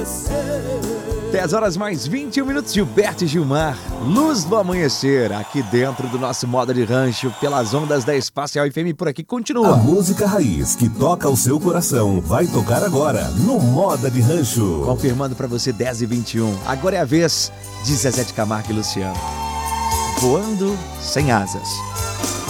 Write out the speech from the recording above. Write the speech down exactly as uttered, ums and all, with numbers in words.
dez horas mais vinte e um minutos, Gilberto e Gilmar, Luz do Amanhecer, aqui dentro do nosso Moda de Rancho, pelas ondas da Espacial F M, por aqui continua. A música raiz que toca o seu coração vai tocar agora no Moda de Rancho. Confirmando pra você, dez e vinte e um, agora é a vez de Zezé de Camargo e Luciano. Voando sem asas.